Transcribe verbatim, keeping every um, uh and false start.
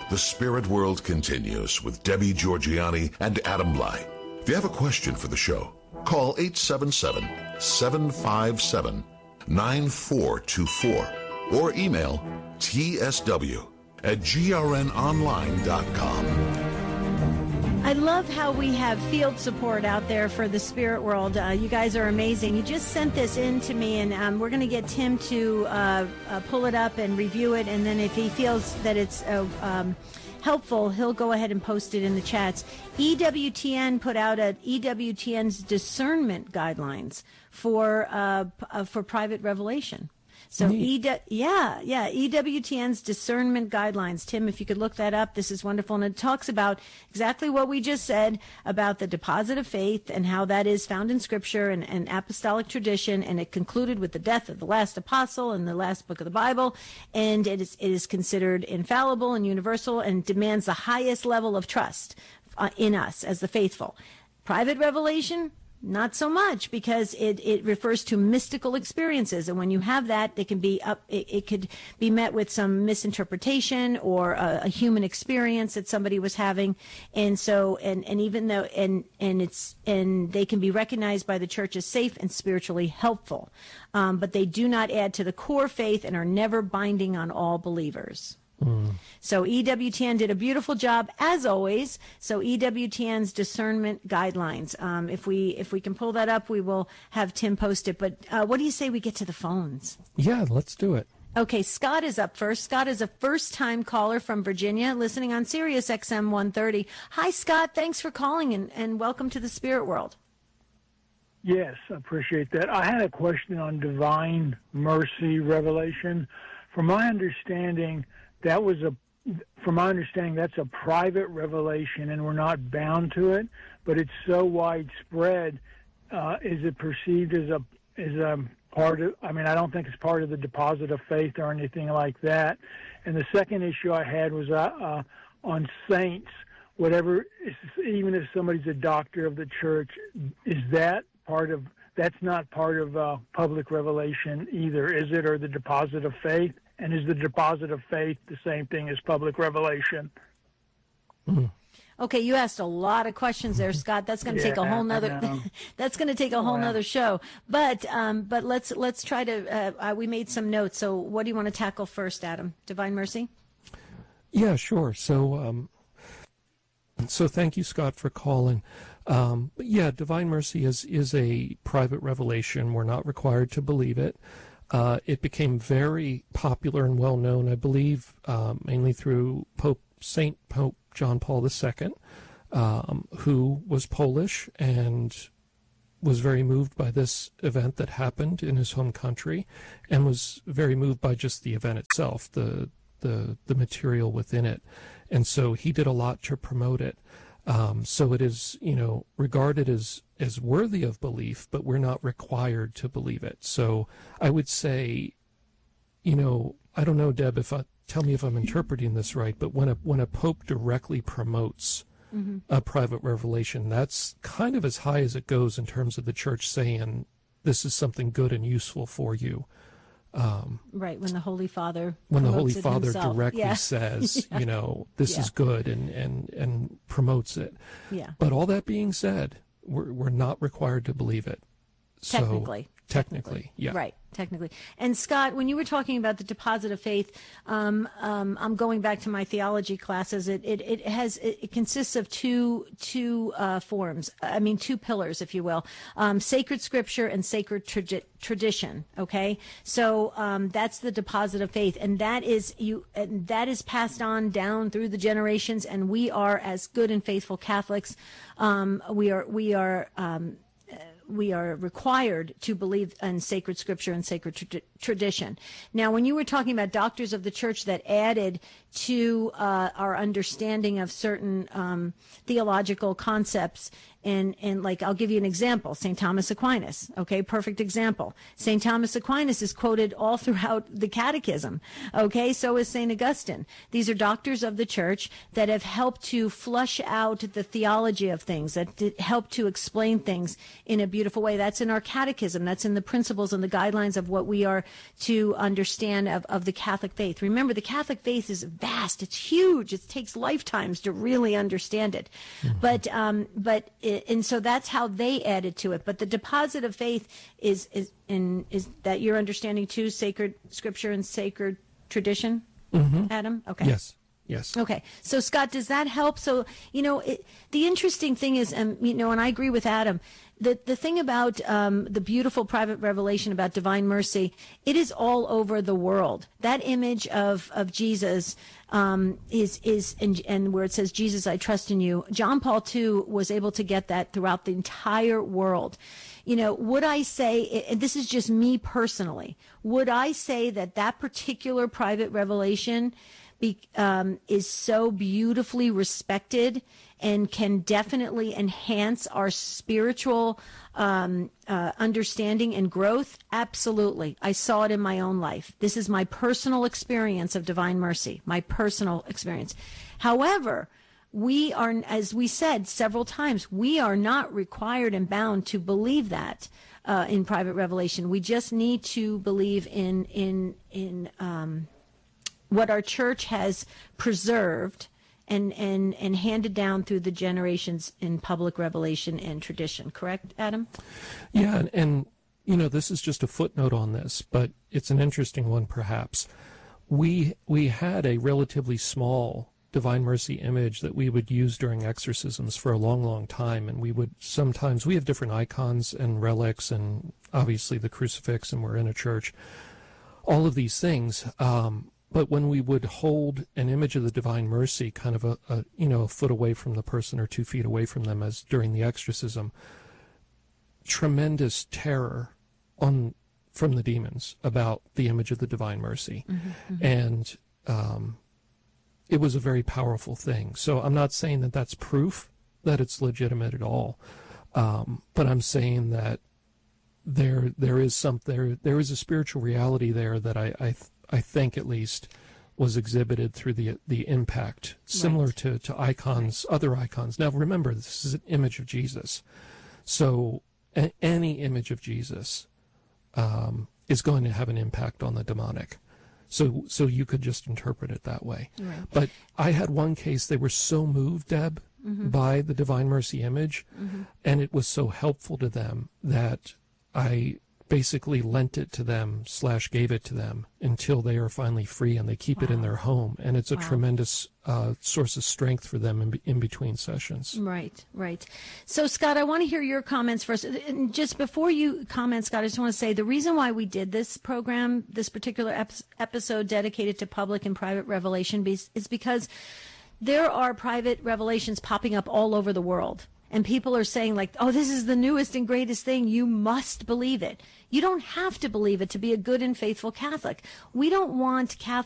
The Spirit World continues with Debbie Georgianni and Adam Blai. If you have a question for the show, call eight seven seven, seven five seven, nine four two four or email t s w at g r n online dot com. I love how we have field support out there for the Spirit World. Uh, you guys are amazing. You just sent this in to me, and um, we're going to get Tim to uh, uh, pull it up and review it, and then if he feels that it's uh, um, helpful, he'll go ahead and post it in the chats. E W T N put out a E W T N's discernment guidelines for uh, p- uh, for private revelation. So, e- yeah, yeah, E W T N's discernment guidelines. Tim, if you could look that up, this is wonderful. And it talks about exactly what we just said about the deposit of faith and how that is found in Scripture and, and apostolic tradition. And it concluded with the death of the last apostle in the last book of the Bible. And it is, it is considered infallible and universal and demands the highest level of trust uh, in us as the faithful. Private revelation, not so much, because it, it refers to mystical experiences. And when you have that, they can be up, it, it could be met with some misinterpretation or a, a human experience that somebody was having. And so, and, and even though, and, and it's, and they can be recognized by the church as safe and spiritually helpful. Um, but they do not add to the core faith and are never binding on all believers. Mm. So E W T N did a beautiful job, as always. So E W T N's discernment guidelines. Um, if we if we can pull that up, we will have Tim post it. But uh, what do you say we get to the phones? Yeah, let's do it. Okay, Scott is up first. Scott is a first-time caller from Virginia, listening on Sirius X M one thirty. Hi, Scott. Thanks for calling, and, and welcome to the Spirit World. Yes, I appreciate that. I had a question on divine mercy revelation. From my understanding, that was a, from my understanding, that's a private revelation, and we're not bound to it. But it's so widespread. Uh, is it perceived as a as a part of? I mean, I don't think it's part of the deposit of faith or anything like that. And the second issue I had was uh, uh, on saints. Whatever, even if somebody's a doctor of the church, is that part of? That's not part of uh, public revelation either, is it, or the deposit of faith? And is the deposit of faith the same thing as public revelation? Mm. Okay, you asked a lot of questions there, Scott. That's going to yeah, take a whole nother. that's going to take a whole nother show. But um, but let's let's try to. Uh, uh, we made some notes. So what do you want to tackle first, Adam? Divine mercy. Yeah, sure. So um, so thank you, Scott, for calling. Um, but yeah, divine mercy is is a private revelation. We're not required to believe it. Uh, it became very popular and well known, I believe, uh, mainly through Pope Saint Pope John Paul the Second, um, who was Polish and was very moved by this event that happened in his home country, and was very moved by just the event itself, the the the material within it, and so he did a lot to promote it. Um, so it is, you know, regarded as, as worthy of belief, but we're not required to believe it. So I would say, you know, I don't know, Deb, if I, tell me if I'm interpreting this right, but when a when a pope directly promotes mm-hmm. a private revelation, that's kind of as high as it goes in terms of the church saying this is something good and useful for you. Um, right, when the Holy Father when the Holy Father himself. directly yeah. says, yeah. you know, this yeah. is good and, and, and promotes it. Yeah. But all that being said, we're we're not required to believe it. So, technically. Technically, yeah. Right, technically. And Scott, when you were talking about the deposit of faith, um, um, I'm going back to my theology classes. It it, it has it, it consists of two two uh, forms. I mean, two pillars, if you will: um, sacred scripture and sacred tradi- tradition. Okay, so um, that's the deposit of faith, and that is you. And that is passed on down through the generations. And we are, as good and faithful Catholics, um, we are we are. Um, we are required to believe in sacred scripture and sacred tra- tradition. Now, when you were talking about doctors of the church that added to uh, our understanding of certain um, theological concepts, And, and like, I'll give you an example, Saint Thomas Aquinas, okay, perfect example. Saint Thomas Aquinas is quoted all throughout the Catechism, okay, so is Saint Augustine. These are doctors of the church that have helped to flush out the theology of things, that help to explain things in a beautiful way. That's in our Catechism. That's in the principles and the guidelines of what we are to understand of, of the Catholic faith. Remember, the Catholic faith is vast. It's huge. It takes lifetimes to really understand it. Mm-hmm. But, um, but, it, and so that's how they added to it. But the deposit of faith is, is, in, is that your understanding too, sacred scripture and sacred tradition, mm-hmm. Adam? Okay. Yes. Yes. Okay. So, Scott, does that help? So, you know, it, the interesting thing is, um, you know, and I agree with Adam, the, the thing about um, the beautiful private revelation about divine mercy, it is all over the world. That image of, of Jesus um, is, is and, and where it says, Jesus, I trust in you. John Paul the Second was able to get that throughout the entire world. You know, would I say, and this is just me personally, would I say that that particular private revelation Be, um, is so beautifully respected and can definitely enhance our spiritual um, uh, understanding and growth? Absolutely. I saw it in my own life. This is my personal experience of divine mercy, my personal experience. However, we are, as we said several times, we are not required and bound to believe that uh, in private revelation. We just need to believe in, in, in, um, what our church has preserved and, and, and handed down through the generations in public revelation and tradition. Correct, Adam? Yeah, and, and, you know, this is just a footnote on this, but it's an interesting one perhaps. We, we had a relatively small Divine Mercy image that we would use during exorcisms for a long, long time, and we would sometimes, we have different icons and relics and obviously the crucifix, and we're in a church, all of these things. Um, But when we would hold an image of the Divine Mercy kind of a, a you know a foot away from the person or two feet away from them as during the exorcism, tremendous terror on from the demons about the image of the Divine Mercy. Mm-hmm, mm-hmm. And um, it was a very powerful thing. So I'm not saying that that's proof that it's legitimate at all, um, but I'm saying that there there is some there there is a spiritual reality there that I I. Th- I think at least, was exhibited through the the impact, similar right. to, to icons, right. other icons. Now remember, this is an image of Jesus. So a, any image of Jesus um, is going to have an impact on the demonic. So so you could just interpret it that way. Right. But I had one case, they were so moved, Deb, mm-hmm. by the Divine Mercy image, mm-hmm. and it was so helpful to them that I basically lent it to them slash gave it to them until they are finally free, and they keep wow. it in their home, and it's a wow. tremendous uh, source of strength for them in, be- in between sessions. Right, right. So Scott, I want to hear your comments first. And just before you comment, Scott, I just want to say the reason why we did this program, this particular ep- episode dedicated to public and private revelation, be- is because there are private revelations popping up all over the world. And people are saying, like, oh, this is the newest and greatest thing. You must believe it. You don't have to believe it to be a good and faithful Catholic. We don't want Catholics